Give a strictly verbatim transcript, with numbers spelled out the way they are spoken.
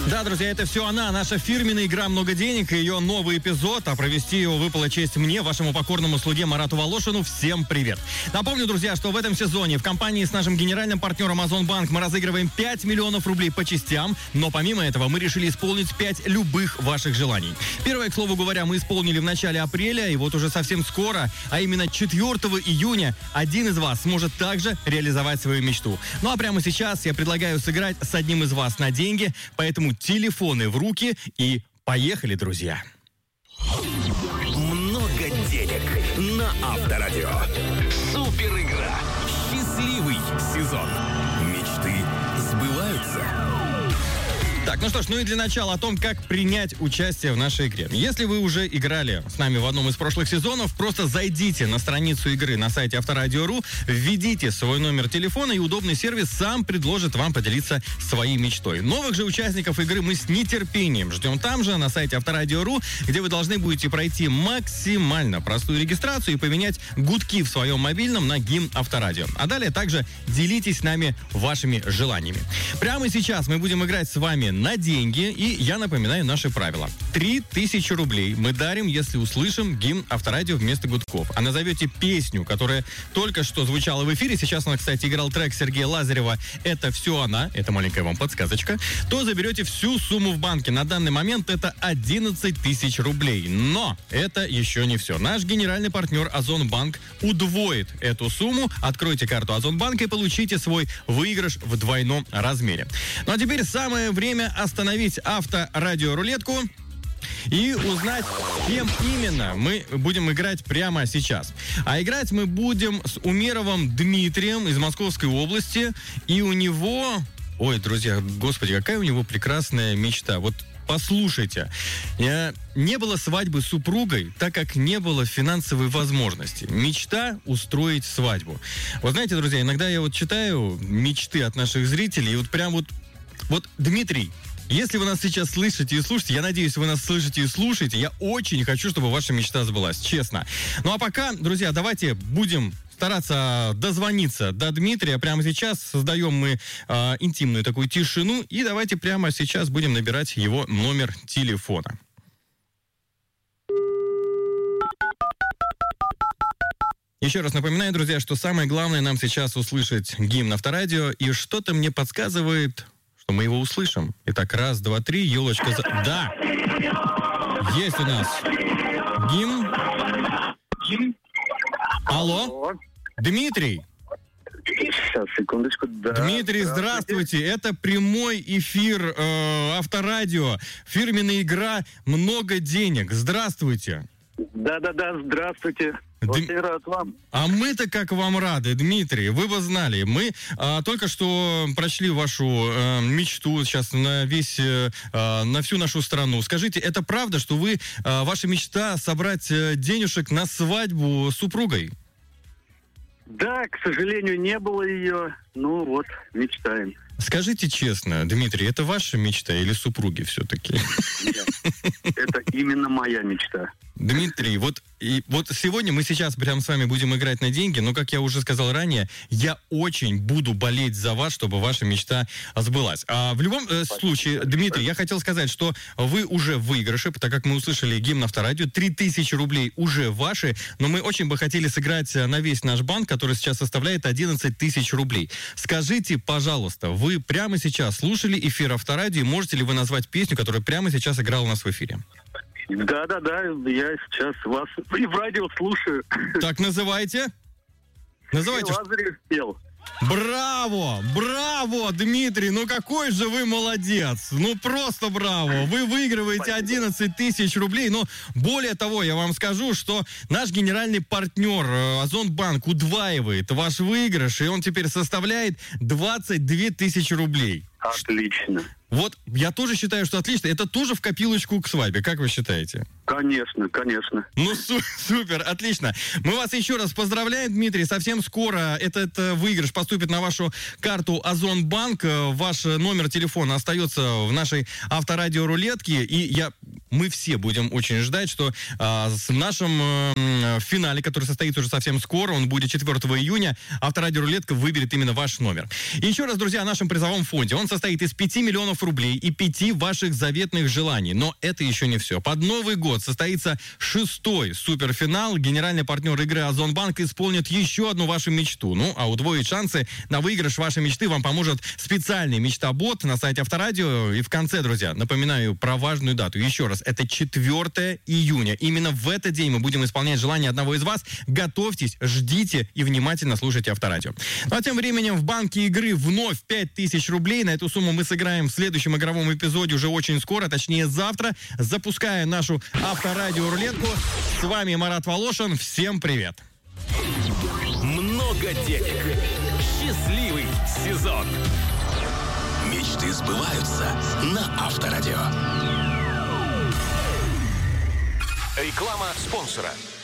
Да, друзья, это все она, наша фирменная игра «Много денег» и ее новый эпизод. А провести его выпала честь мне, вашему покорному слуге Марату Волошину. Всем привет. Напомню, друзья, что в этом сезоне в компании с нашим генеральным партнером Озонбанк мы разыгрываем пять миллионов рублей по частям. Но помимо этого мы решили исполнить пять любых ваших желаний. Первое, к слову говоря, мы исполнили в начале апреля. И вот уже совсем скоро, а именно четвёртого июня, один из вас сможет также реализовать свою мечту. Ну а прямо сейчас я предлагаю сыграть с одним из вас на деньги. Поэтому телефоны в руки и поехали, друзья. Много денег на Авторадио. Супер игра. Счастливый сезон. Мечты сбываются. Так, ну что ж, ну и для начала о том, как принять участие в нашей игре. Если вы уже играли с нами в одном из прошлых сезонов, просто зайдите на страницу игры на сайте Авторадио точка ру, введите свой номер телефона, и удобный сервис сам предложит вам поделиться своей мечтой. Новых же участников игры мы с нетерпением ждем там же, на сайте Авторадио точка ру, где вы должны будете пройти максимально простую регистрацию и поменять гудки в своем мобильном на гимн Авторадио. А далее также делитесь с нами вашими желаниями. Прямо сейчас мы будем играть с вами на деньги, и я напоминаю наши правила. Три тысячи рублей мы дарим, если услышим гимн Авторадио вместо гудков. А назовете песню, которая только что звучала в эфире, сейчас она, кстати, играл трек Сергея Лазарева «Это все она», это маленькая вам подсказочка, то заберете всю сумму в банке. На данный момент это одиннадцать тысяч рублей. Но это еще не все. Наш генеральный партнер Озонбанк удвоит эту сумму. Откройте карту Озонбанка и получите свой выигрыш в двойном размере. Ну а теперь самое время остановить авторадиорулетку и узнать, с кем именно мы будем играть прямо сейчас. А играть мы будем с Умеровым Дмитрием из Московской области. И у него... Ой, друзья, господи, какая у него прекрасная мечта. Вот послушайте. Не было свадьбы с супругой, так как не было финансовой возможности. Мечта устроить свадьбу. Вот знаете, друзья, иногда я вот читаю мечты от наших зрителей, и вот прям вот Вот, Дмитрий, если вы нас сейчас слышите и слушаете, я надеюсь, вы нас слышите и слушаете, я очень хочу, чтобы ваша мечта сбылась, честно. Ну а пока, друзья, давайте будем стараться дозвониться до Дмитрия. Прямо сейчас создаем мы э, интимную такую тишину, и давайте прямо сейчас будем набирать его номер телефона. Еще раз напоминаю, друзья, что самое главное нам сейчас услышать гимн Авторадио, и что-то мне подсказывает, что мы его услышим. Итак, раз, два, три, елочка за... Да! Есть у нас гимн. Алло? Алло. Дмитрий? Сейчас, секундочку. Да, Дмитрий, здравствуйте. здравствуйте. Это прямой эфир э, Авторадио. Фирменная игра «Много денег». Здравствуйте. Да-да-да, здравствуйте. Дм... Очень рад вам. А мы-то как вам рады, Дмитрий. Вы бы знали, мы а, только что прочли вашу а, мечту сейчас на весь, а, на всю нашу страну. Скажите, это правда, что вы, а, ваша мечта собрать денежек на свадьбу с супругой? Да, к сожалению, не было ее. Ну вот, мечтаем. Скажите честно, Дмитрий, это ваша мечта или супруги все-таки? Нет, это именно моя мечта. Дмитрий, вот, и, вот сегодня мы сейчас прямо с вами будем играть на деньги, но, как я уже сказал ранее, я очень буду болеть за вас, чтобы ваша мечта сбылась. А в любом э, случае, Дмитрий, я хотел сказать, что вы уже в выигрыше, так как мы услышали гимн Авторадио, три тысячи рублей уже ваши, но мы очень бы хотели сыграть на весь наш банк, который сейчас составляет одиннадцать тысяч рублей. Скажите, пожалуйста, вы прямо сейчас слушали эфир Авторадио, можете ли вы назвать песню, которая прямо сейчас играла у нас в эфире? Да-да-да, я сейчас вас и в радио слушаю. Так, называйте. Называйте. Лазарев пел. Браво! Браво, Дмитрий! Ну какой же вы молодец! Ну просто браво! Вы выигрываете одиннадцать тысяч рублей. Но более того, я вам скажу, что наш генеральный партнер Озонбанк удваивает ваш выигрыш, и он теперь составляет двадцать две тысячи рублей. Отлично. Вот я тоже считаю, что отлично. Это тоже в копилочку к свадьбе. Как вы считаете? Конечно, конечно. Ну, су- супер, отлично. Мы вас еще раз поздравляем, Дмитрий. Совсем скоро этот э, выигрыш поступит на вашу карту Озонбанк. Ваш номер телефона остается в нашей авторадиорулетке. И я мы все будем очень ждать, что а, в нашем а, финале, который состоится уже совсем скоро, он будет четвёртого июня, Авторадио Рулетка выберет именно ваш номер. И еще раз, друзья, о нашем призовом фонде. Он состоит из пяти миллионов рублей и пяти ваших заветных желаний. Но это еще не все. Под Новый год состоится шестой суперфинал. Генеральный партнер игры Озонбанк исполнит еще одну вашу мечту. Ну, а удвоить шансы на выигрыш вашей мечты вам поможет специальный мечта-бот на сайте Авторадио. И в конце, друзья, напоминаю про важную дату. Еще раз, это четвёртого июня. Именно в этот день мы будем исполнять желание одного из вас. Готовьтесь, ждите и внимательно слушайте Авторадио. Ну а тем временем в банке игры вновь пять тысяч рублей. На эту сумму мы сыграем в следующем игровом эпизоде уже очень скоро, точнее завтра. Запускаю нашу Авторадио Рулетку. С вами Марат Волошин. Всем привет. Много денег. Счастливый сезон. Мечты сбываются на Авторадио. Реклама спонсора.